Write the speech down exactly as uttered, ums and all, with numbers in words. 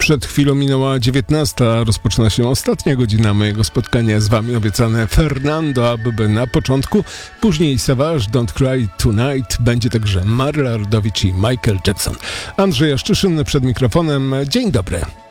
Przed chwilą minęła dziewiętnasta. Rozpoczyna się ostatnia godzina mojego spotkania z wami. Obiecane Fernando Abebe na początku, później Savage, Don't Cry Tonight, będzie także Maryla Rodowicz i Michael Jackson. Andrzej Jaszczyszyn przed mikrofonem. Dzień dobry.